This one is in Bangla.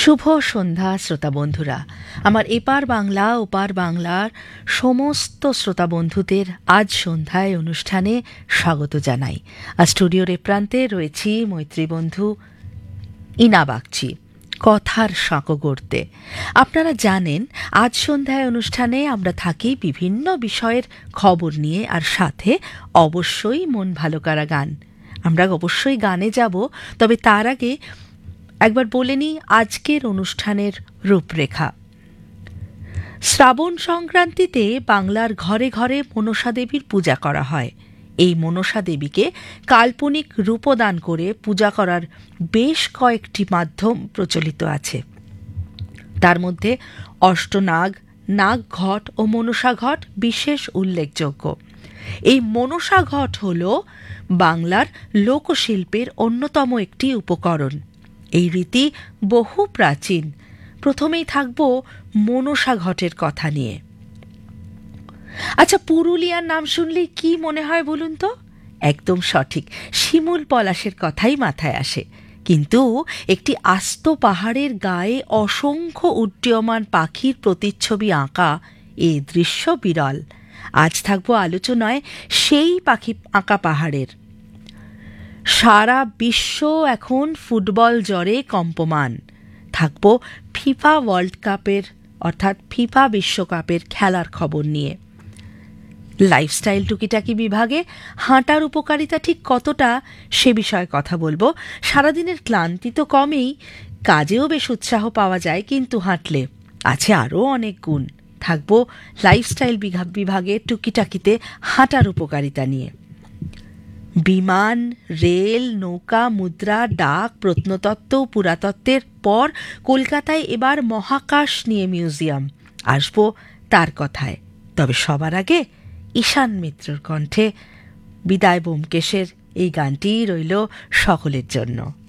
শুভ সন্ধ্যা শ্রোতা বন্ধুরা, আমার এপার বাংলা ওপার বাংলার সমস্ত শ্রোতা বন্ধুদের আজ সন্ধ্যায় অনুষ্ঠানে স্বাগত জানাই। আর স্টুডিওর এ প্রান্তে রয়েছি মৈত্রী বন্ধু ইনা বাগচি, কথার সাঁকো গড়তে। আপনারা জানেন আজ সন্ধ্যায় অনুষ্ঠানে আমরা থাকি বিভিন্ন বিষয়ের খবর নিয়ে, আর সাথে অবশ্যই মন ভালো করা গান। আমরা অবশ্যই গানে যাব, তবে তার আগে একবার বলে নিই আজকের অনুষ্ঠানের রূপরেখা। শ্রাবণ সংক্রান্তিতে বাংলার ঘরে ঘরে মনসা দেবীর পূজা করা হয়। এই মনসা দেবীকে কাল্পনিক রূপদান করে পূজা করার বেশ কয়েকটি মাধ্যম প্রচলিত আছে। তার মধ্যে অষ্টনাগ, নাগঘট ও মনসা ঘট বিশেষ উল্লেখযোগ্য। এই মনসা ঘট হল বাংলার লোকশিল্পের অন্যতম একটি উপকরণ। এই রীতি বহু প্রাচীন। প্রথমেই থাকব মনসা ঘটের কথা নিয়ে। আচ্ছা, পুরুলিয়ার নাম শুনলেই কি মনে হয় বলুন তো? একদম সঠিক, শিমুল পলাশের কথাই মাথায় আসে। কিন্তু একটি আস্ত পাহাড়ের গায়ে অসংখ্য উড্ডীয়মান পাখির প্রতিচ্ছবি আঁকা এ দৃশ্য বিরল। আজ থাকবো আলোচনায় সেই পাখি আঁকা পাহাড়ের। সারা বিশ্ব এখন ফুটবল জ্বরে কম্পমান। থাকব ফিফা ওয়ার্ল্ড কাপের অর্থাৎ ফিফা বিশ্বকাপের খেলার খবর নিয়ে। লাইফস্টাইল টুকিটাকি বিভাগে হাঁটার উপকারিতা ঠিক কতটা সে বিষয়ে কথা বলবো। সারাদিনের ক্লান্তি তো কমেই, কাজেও বেশ উৎসাহ পাওয়া যায় কিন্তু হাঁটলে। আছে আরও অনেক গুণ। থাকব লাইফস্টাইল বিভাগে টুকিটাকিতে হাঁটার উপকারিতা নিয়ে। বিমান, রেল, নৌকা, মুদ্রা, ডাক, প্রত্নতত্ত্ব, পুরাতত্ত্বের পর কলকাতায় এবার মহাকাশ নিয়ে মিউজিয়াম। আসবো তার কথায়। তবে সবার আগে ঈশান মিত্রর কণ্ঠে বিদায় ব্যোমকেশের এই গানটিই রইল সকলের জন্য।